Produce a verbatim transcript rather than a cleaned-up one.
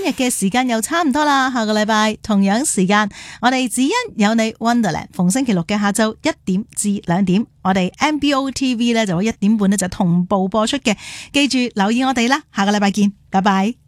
日嘅時間又差唔多啦，下個禮拜同樣時間，我哋只因有你 Wonderland， 逢星期六嘅下晝一點至兩點，我哋 M B O T V 咧就會一點半咧就同步播出嘅，記住留意我哋啦，下個禮拜見，拜拜。